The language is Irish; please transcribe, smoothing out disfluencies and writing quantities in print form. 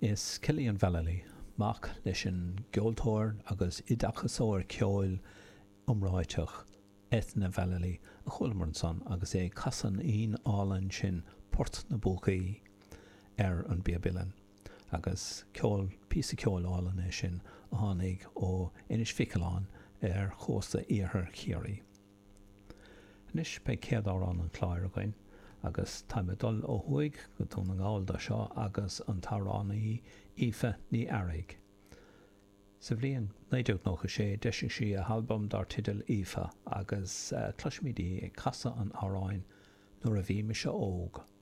Is Cillian Valley, Mach leis an geoltóir agus idachasóir ceoil umráiteach Ethna Valley a chulmar san agus é casan on álann sin Port na Bócaí an Bíobilan agus písa ceoil álann é sin a tháinig ó Inis Ficeáin chósta íorthar Chiarí. Nis pe céadárán an chláir againn agus táime dul ó thuig go tún an gáil do seo agus an tarránaí Aoife ní Airg. Sa bhliain 1996 deising si a halbam dar tidal Aoife agus cluismidí ag casa an áráin nuair a bhí me se óg.